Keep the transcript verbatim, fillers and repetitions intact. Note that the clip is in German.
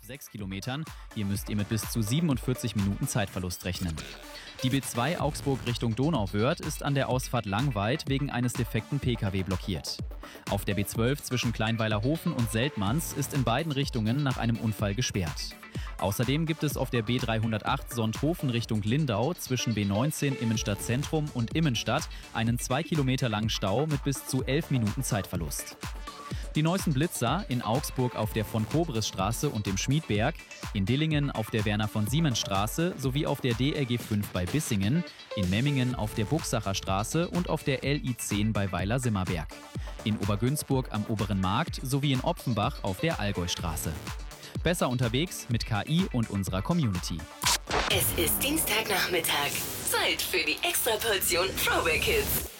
sechs Kilometern. Hier müsst ihr mit bis zu siebenundvierzig Minuten Zeitverlust rechnen. Die B zwei Augsburg Richtung Donauwörth ist an der Ausfahrt Langweid wegen eines defekten Pkw blockiert. Auf der B zwölf zwischen Kleinweilerhofen und Seltmanns ist in beiden Richtungen nach einem Unfall gesperrt. Außerdem gibt es auf der B dreihundertacht Sonthofen Richtung Lindau zwischen B neunzehn Immenstadt Zentrum und Immenstadt einen zwei Kilometer langen Stau mit bis zu elf Minuten Zeitverlust. Die neuesten Blitzer in Augsburg auf der Von-Kobres-Straße und dem Schmiedberg, in Dillingen auf der Werner-von-Siemens-Straße sowie auf der D R G fünf bei Bissingen, in Memmingen auf der Buchsacher Straße und auf der L I zehn bei Weiler-Simmerberg, in Obergünzburg am Oberen Markt sowie in Opfenbach auf der Allgäustraße. Besser unterwegs mit K I und unserer Community. Es ist Dienstagnachmittag. Zeit für die Extraportion Throwback Hits.